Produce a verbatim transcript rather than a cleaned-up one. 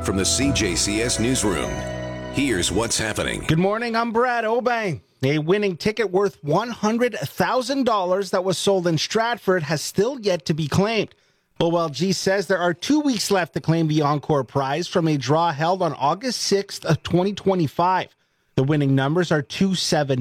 from the C J C S Newsroom. Here's what's happening. Good morning, I'm Brad Obey. A winning ticket worth one hundred thousand dollars that was sold in Stratford has still yet to be claimed. O L G says there are two weeks left to claim the Encore prize from a draw held on August sixth of twenty twenty-five. The winning numbers are two, seven,